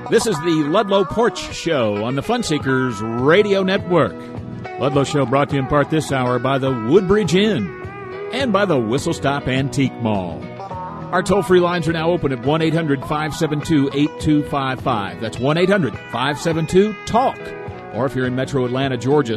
This is the Ludlow Porch Show on the Funseekers Radio Network. Ludlow Show brought to you in part this hour by the Woodbridge Inn and by the Whistle Stop Antique Mall. Our toll-free lines are now open at 1-800-572-8255. That's 1-800-572-TALK. Or if you're in Metro Atlanta, Georgia,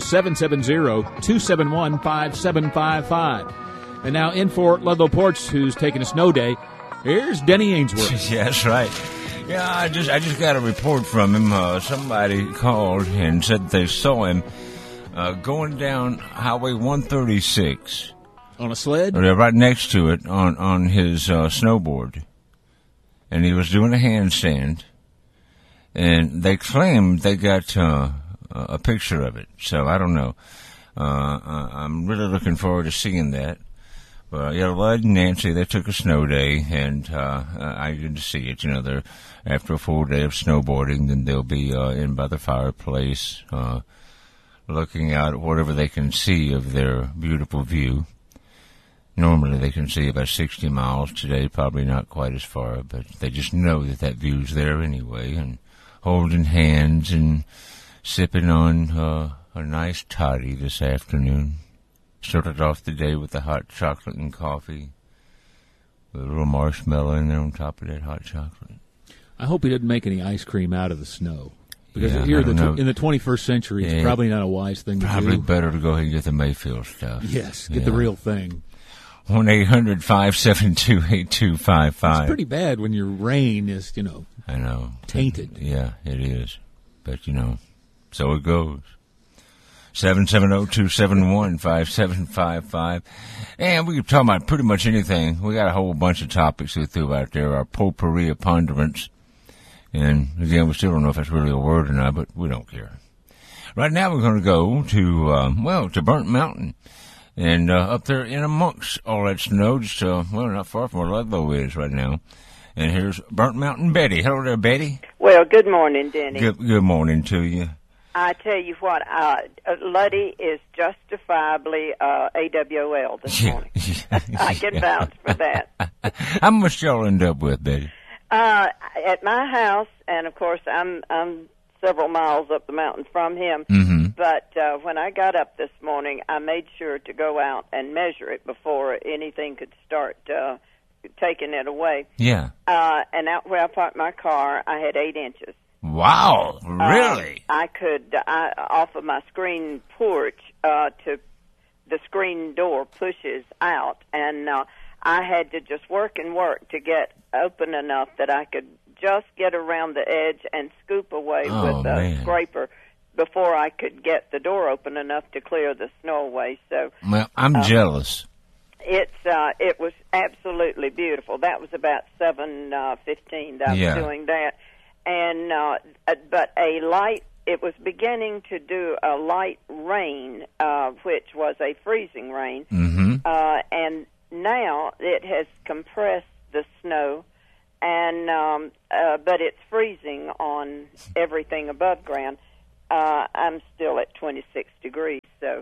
770-271-5755. And now in for Ludlow Porch, who's taking a snow day, here's Denny Ainsworth. Yeah, that's right. Yeah, I just got a report from him. Somebody called and said they saw him going down Highway 136. On a sled? Right next to it on his snowboard. And he was doing a handstand. And they claimed they got a picture of it. So I don't know. I'm really looking forward to seeing that. But yeah, Lud and Nancy, they took a snow day, and I get to see it. You know, they're after a full day of snowboarding, then they'll be in by the fireplace, looking out at whatever they can see of their beautiful view. Normally they can see about 60 miles. Today, probably not quite as far, but they just know that view's there anyway, and holding hands and sipping on a nice toddy this afternoon. Started off the day with the hot chocolate and coffee, with a little marshmallow in there on top of that hot chocolate. I hope he didn't make any ice cream out of the snow. Because Yeah, here I don't know. in the 21st century, it's Yeah, probably not a wise thing to do. Probably better to go ahead and get the Mayfield stuff. Yes, get the real thing. 1-800-572-8255. It's pretty bad when your rain is, I know. tainted. Yeah, it is. But, so it goes. 770-271-5755. And we can talk about pretty much anything. We got a whole bunch of topics we threw out there. Our potpourri of ponderance. And, again, we still don't know if that's really a word or not, but we don't care. Right now we're going to go to Burnt Mountain. And up there in amongst all that snow, just, not far from where Ludlow is right now. And here's Burnt Mountain Betty. Hello there, Betty. Well, good morning, Denny. Good morning to you. I tell you what, Luddy is justifiably AWOL this morning. I can vouch for that. How much y'all end up with, Betty? At my house, and of course I'm several miles up the mountain from him, but when I got up this morning, I made sure to go out and measure it before anything could start taking it away. Yeah. And out where I parked my car, I had 8 inches. Wow, really? I could, off of my screen porch, to the screen door pushes out, and I had to just work and work to get open enough that I could just get around the edge and scoop away with a scraper before I could get the door open enough to clear the snow away. So, well, I'm jealous. It was absolutely beautiful. That was about 7:15 that I was doing that. And but it was beginning to do a light rain, which was a freezing rain. And now it has compressed the snow, and but it's freezing on everything above ground. I'm still at 26 degrees, so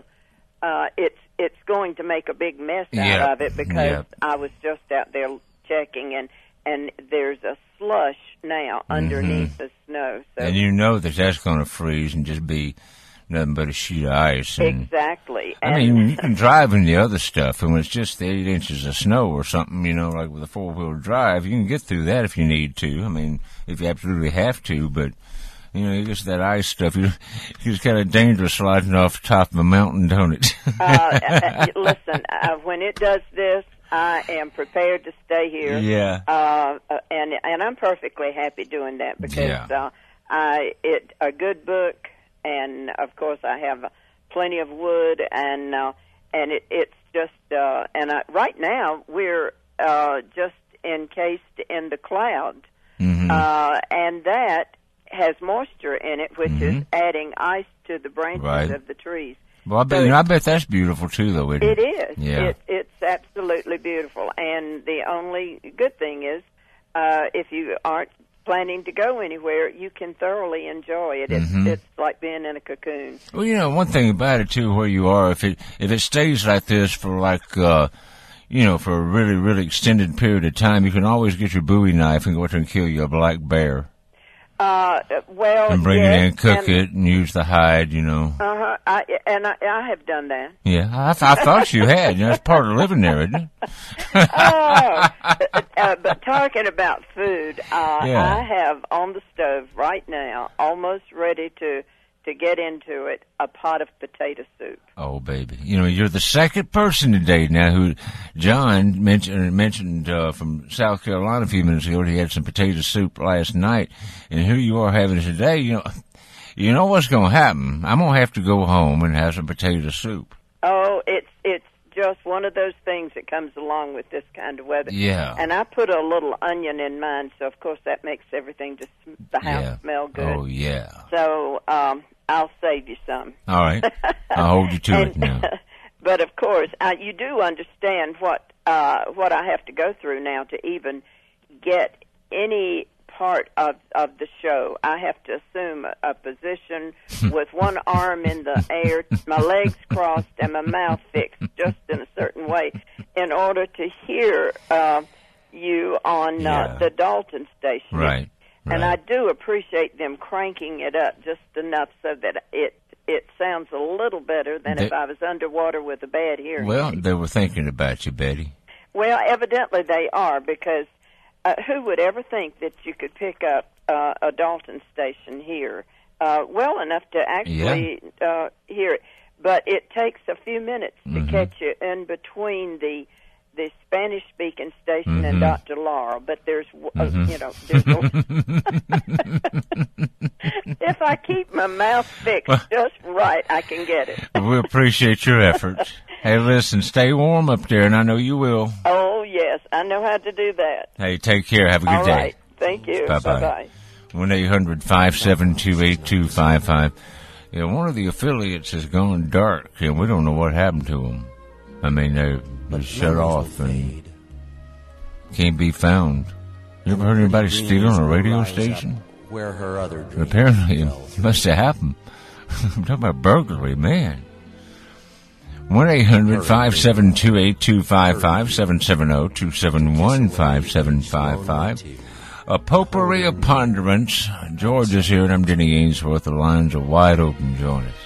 it's going to make a big mess out of it because I was just out there checking, and there's a slush now underneath the snow. So. And you know that's going to freeze and just be nothing but a sheet of ice. And, exactly. I mean, you can drive in the other stuff, and when it's just 8 inches of snow or something, like with a four-wheel drive, you can get through that if you need to. I mean, if you absolutely have to, but... just that ice stuff. It's kind of dangerous sliding off the top of a mountain, don't it? Listen, when it does this, I am prepared to stay here. Yeah. And I'm perfectly happy doing that because a good book, and of course I have plenty of wood, and it's just right now we're just encased in the clouds, and that has moisture in it, which is adding ice to the branches of the trees. Well, I bet that's beautiful too, though. Isn't it? It is. Yeah. It's absolutely beautiful. And the only good thing is, if you aren't planning to go anywhere, you can thoroughly enjoy it. It's like being in a cocoon. Well, one thing about it too, where you are, if it stays like this for for a really, really extended period of time, you can always get your Bowie knife and go out there and kill you a black bear. Well, and bring yes, it in, cook it, and use the hide, you know. I have done that. Yeah, I thought you had. You know, it's part of living there, isn't it? But talking about food, I have on the stove right now, almost ready to get into it, a pot of potato soup. Oh, baby. You know, you're the second person today now who John mentioned from South Carolina a few minutes ago. He had some potato soup last night, and here you are having it today. You know what's going to happen. I'm going to have to go home and have some potato soup. Oh, it's just one of those things that comes along with this kind of weather. Yeah. And I put a little onion in mine, so of course that makes everything the house smell good. Oh, yeah. So I'll save you some. All right. I'll hold you to it now. But of course, you do understand what I have to go through now to even get any part of the show. I have to assume a position with one arm in the air, my legs crossed, and my mouth fixed just in a certain way in order to hear you on the Dalton station. Right. And I do appreciate them cranking it up just enough so that it sounds a little better than if I was underwater with a bad hearing. Well, they were thinking about you, Betty. Well, evidently they are, because who would ever think that you could pick up a Dalton station here well enough to actually hear it? But it takes a few minutes to catch you in between the Spanish-speaking station and Dr. Laurel. But there's, if I keep my mouth fixed just right, I can get it. We appreciate your efforts. Hey, listen, stay warm up there, and I know you will. Oh, yes, I know how to do that. Hey, take care. Have a good day. All right. Thank you. Bye-bye. 1-800-572-8255. Yeah, one of the affiliates has gone dark, and we don't know what happened to them. I mean, they're shut off and can't be found. You ever heard anybody stealing a radio station? Where her other apparently it must have happened. I'm talking about burglary, man. 1-800-572-8255, 770-271-5755. A potpourri of ponderance. George is here, and I'm Denny Ainsworth. The lines are wide open. Join us.